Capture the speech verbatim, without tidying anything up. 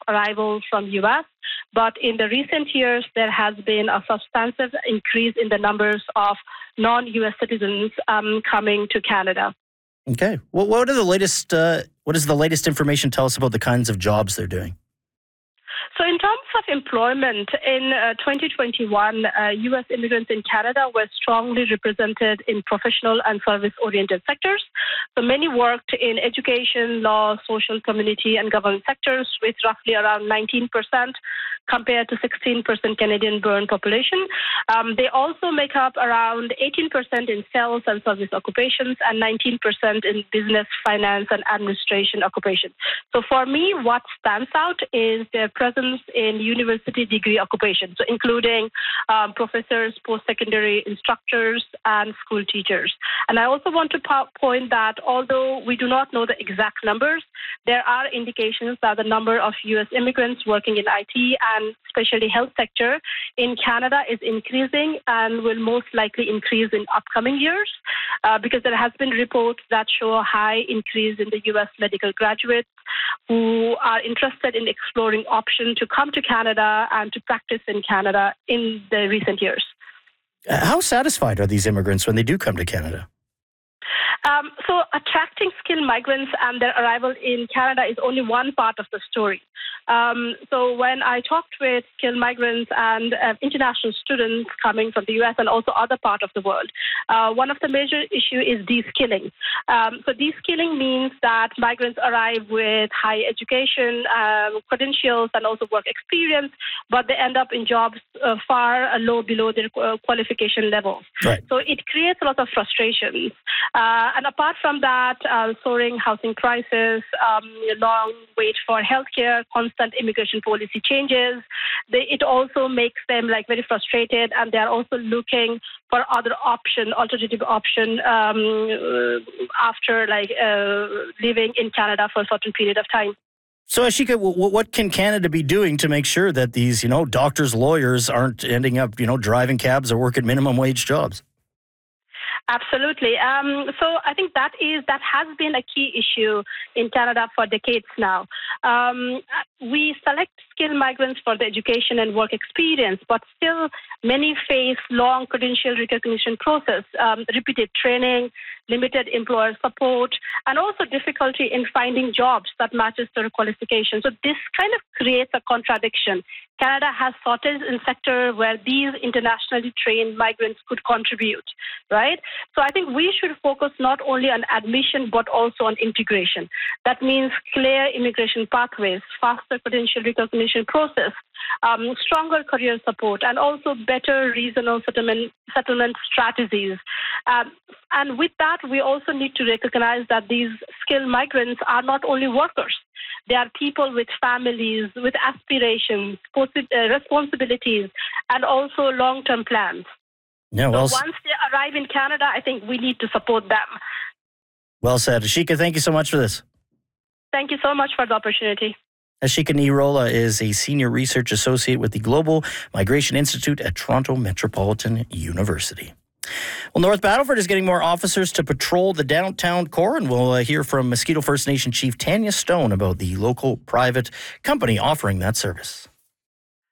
arrival from U S, but in the recent years, there has been a substantive increase in the numbers of non-U S citizens um, coming to Canada. Okay. Well, what are the latest? Uh, what does the latest information tell us about the kinds of jobs they're doing? So in terms of employment, in uh, twenty twenty-one, uh, U S immigrants in Canada were strongly represented in professional and service-oriented sectors. So many worked in education, law, social, community, and government sectors, with roughly around nineteen percent compared to sixteen percent Canadian-born population. Um, they also make up around eighteen percent in sales and service occupations and nineteen percent in business, finance, and administration occupations. So for me, what stands out is their presence in university degree occupations, so including um, professors, post-secondary instructors, and school teachers. And I also want to po- point that although we do not know the exact numbers, there are indications that the number of U S immigrants working in I T and especially health sector in Canada is increasing and will most likely increase in upcoming years uh, because there has been reports that show a high increase in the U S medical graduates who are interested in exploring options to come to Canada and to practice in Canada in the recent years. How satisfied are these immigrants when they do come to Canada? Um, so attracting skilled migrants and their arrival in Canada is only one part of the story. Um, so when I talked with skilled migrants and uh, international students coming from the U S and also other parts of the world, uh, one of the major issues is de-skilling. Um, so de-skilling means that migrants arrive with high education, uh, credentials, and also work experience, but they end up in jobs uh, far uh, low below their uh, qualification levels. Right. So it creates a lot of frustrations. Uh, and apart from that, uh, soaring housing prices, um, long wait for healthcare, constant immigration policy changes, they, it also makes them like very frustrated, and they are also looking for other option, alternative option um, after like uh, living in Canada for a certain period of time. So, Ashika, w- what can Canada be doing to make sure that these, you know, doctors, lawyers aren't ending up, you know, driving cabs or working minimum wage jobs? Absolutely. Um, so I think that is that has been a key issue in Canada for decades now. Um, we select skilled migrants for the education and work experience, but still many face long credential recognition process, um, repeated training, limited employer support, and also difficulty in finding jobs that matches their qualifications. So this kind of creates a contradiction. Canada has shortages in sector where these internationally trained migrants could contribute, right? So I think we should focus not only on admission, but also on integration. That means clear immigration pathways, faster credential recognition process, um, stronger career support, and also better regional settlement, settlement strategies. Um, and with that, we also need to recognize that these skilled migrants are not only workers. They are people with families, with aspirations, responsibilities, and also long-term plans. Yeah, well, so once they arrive in Canada, I think we need to support them. Well said. Ashika, thank you so much for this. Thank you so much for the opportunity. Ashika Nirola is a senior research associate with the Global Migration Institute at Toronto Metropolitan University. Well, North Battleford is getting more officers to patrol the downtown core, and we'll uh, hear from Mosquito First Nation Chief Tanya Stone about the local private company offering that service.